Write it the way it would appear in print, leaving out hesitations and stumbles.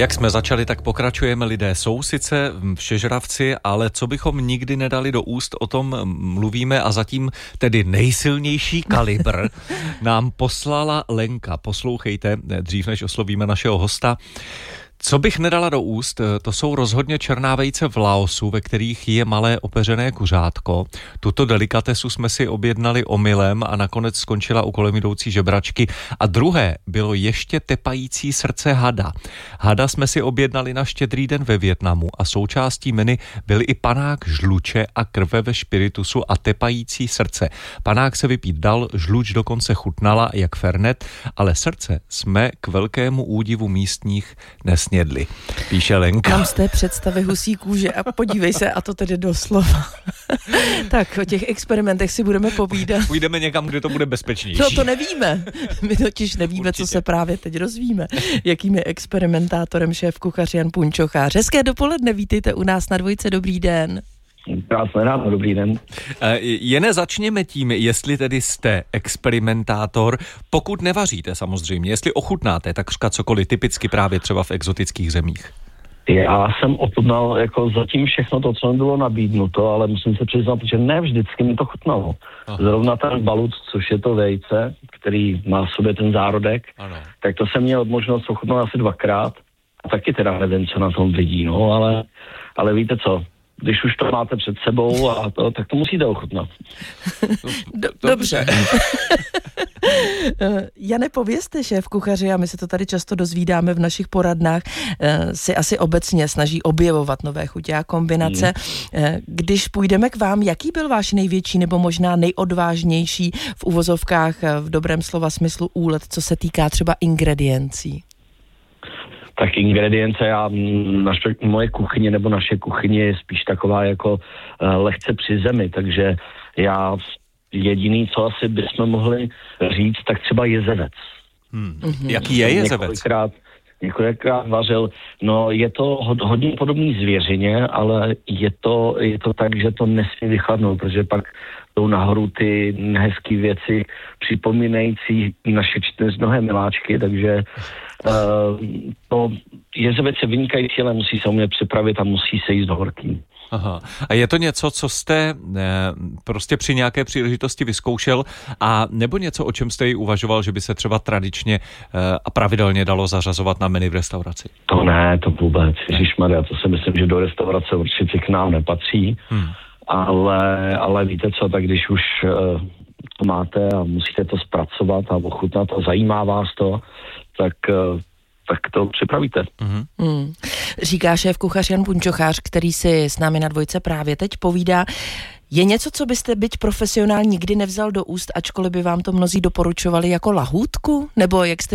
Jak jsme začali, tak pokračujeme. Lidé jsou sice všežravci, ale co bychom nikdy nedali do úst, o tom mluvíme a zatím tedy nejsilnější kalibr nám poslala Lenka. Poslouchejte, dřív než oslovíme našeho hosta. Co bych nedala do úst, to jsou rozhodně černá vejce v Laosu, ve kterých je malé opeřené kuřátko. Tuto delikatesu jsme si objednali omylem a nakonec skončila u kolem jdoucí žebračky. A druhé bylo ještě tepající srdce hada. Hada jsme si objednali na Štědrý den ve Vietnamu a součástí menu byly i panák žluče a krve ve špiritusu a tepající srdce. Panák se vypít dal, žluč dokonce chutnala jak fernet, ale srdce jsme k velkému údivu místních nesnědli, píše Lenka. Mám z té představy husí kůže a podívej se, a to tedy doslova. Tak o těch experimentech si budeme povídat. Půjdeme někam, kde to bude bezpečnější. No to nevíme. My totiž nevíme, určitě. Co se právě teď rozvíme. Jakým je experimentátorem šéfkuchař Jan Punčochář. Hezké dopoledne, vítejte u nás na Dvojce, dobrý den. Krásné ráno, dobrý den. Jene, začněme tím, jestli tedy jste experimentátor, pokud nevaříte samozřejmě, jestli ochutnáte takřka cokoliv, typicky právě třeba v exotických zemích. Já jsem ochutnal jako zatím všechno to, co mi bylo nabídnuto, ale musím se přiznat, že ne vždycky mi to chutnalo. Aha. Zrovna ten balut, což je to vejce, který má v sobě ten zárodek, ano. Tak to jsem měl možnost ochutnat asi 2krát. A taky teda nevím, co na tom vidí, no, ale víte co? Když už to máte před sebou, tak to musíte ochutnat. Dobře. Jane, povězte, šéfkuchaři, a my se to tady často dozvídáme v našich poradnách, si asi obecně snaží objevovat nové chutě a kombinace. Když půjdeme k vám, jaký byl váš největší nebo možná nejodvážnější v uvozovkách v dobrém slova smyslu úlet, co se týká třeba ingrediencí? Tak ingredience, moje kuchyně nebo naše kuchyně je spíš taková jako lehce při zemi, takže já jediný, co asi bychom mohli říct, tak třeba jezevec. Jaký je jezevec? Několikrát vařil. No, je to hodně podobný zvěřině, ale je to tak, že to nesmí vychladnout, protože pak jdou nahoru ty nehezký věci připomínající naše čtyřnohé miláčky, takže to jezevec je vynikající, ale musí se umět připravit a musí se jíst horký. Aha. A je to něco, co jste prostě při nějaké příležitosti vyzkoušel, a nebo něco, o čem jste ji uvažoval, že by se třeba tradičně a pravidelně dalo zařazovat na menu v restauraci? To ne, to vůbec. Ježišmarja, to si myslím, že do restaurace určitě k nám nepatří. Ale víte co, tak když už to máte a musíte to zpracovat a ochutnat a zajímá vás to, tak to připravíte. Říká šéfkuchař Jan Punčochář, který si s námi na Dvojce právě teď povídá. Je něco, co byste byť profesionál nikdy nevzal do úst, ačkoliv by vám to mnozí doporučovali jako lahůdku? Nebo jak jste